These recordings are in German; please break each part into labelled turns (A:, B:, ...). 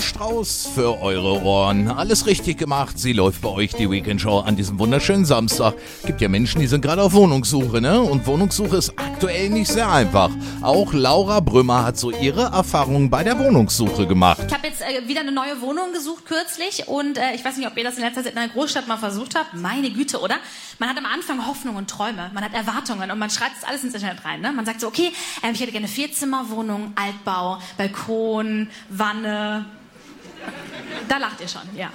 A: Strauß für eure Ohren. Alles richtig gemacht. Sie läuft bei euch, die Weekend Show, an diesem wunderschönen Samstag. Gibt ja Menschen, die sind gerade auf Wohnungssuche, ne? Und Wohnungssuche ist aktuell nicht sehr einfach. Auch Laura Brümmer hat so ihre Erfahrungen bei der Wohnungssuche gemacht.
B: Ich habe jetzt wieder eine neue Wohnung gesucht kürzlich und ich weiß nicht, ob ihr das in letzter Zeit in einer Großstadt mal versucht habt. Meine Güte, oder? Man hat am Anfang Hoffnung und Träume, man hat Erwartungen und man schreibt das alles ins Internet rein. Ne? Man sagt so, okay, ich hätte gerne 4-Zimmer-Wohnung, Altbau, Balkon, Wanne. Da lacht ihr schon, ja.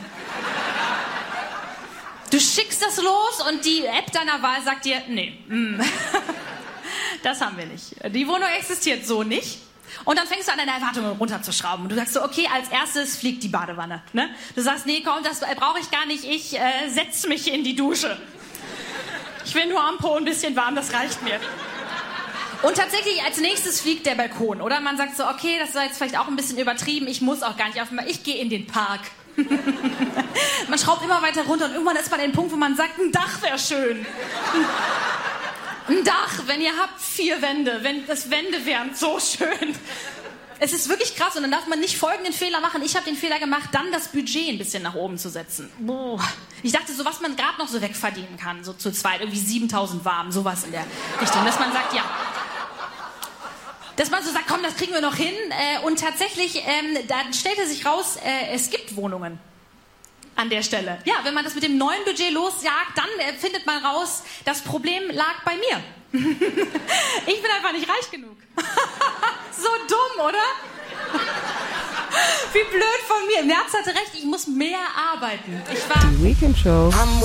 B: Du schickst das los und die App deiner Wahl sagt dir, nee, das haben wir nicht. Die Wohnung existiert so nicht. Und dann fängst du an, deine Erwartungen runterzuschrauben. Und du sagst so, okay, als erstes fliegt die Badewanne. Ne? Du sagst, nee, komm, das brauche ich gar nicht. Ich setze mich in die Dusche. Ich will nur am Po ein bisschen warm, das reicht mir. Und tatsächlich als nächstes fliegt der Balkon. Oder man sagt so, okay, das war jetzt vielleicht auch ein bisschen übertrieben. Ich muss auch gar nicht ich gehe in den Park. Man schraubt immer weiter runter und irgendwann ist man an den Punkt, wo man sagt, ein Dach wäre schön. Ein Dach, wenn ihr habt 4 Wände, wenn das Wände wären, so schön. Es ist wirklich krass und dann darf man nicht folgenden Fehler machen. Ich habe den Fehler gemacht, dann das Budget ein bisschen nach oben zu setzen. Boah. Ich dachte so, was man gerade noch so wegverdienen kann, so zu zweit, irgendwie 7.000 warm, sowas in der Richtung. Dass man sagt, ja. Dass man so sagt, komm, das kriegen wir noch hin. Und tatsächlich, dann stellte sich raus, es gibt Wohnungen. An der Stelle. Ja, wenn man das mit dem neuen Budget losjagt, dann findet man raus, das Problem lag bei mir. Ich bin einfach nicht reich genug. So dumm, oder? Wie blöd von mir. Merz hatte recht, ich muss mehr arbeiten.
C: Die Weekend Show.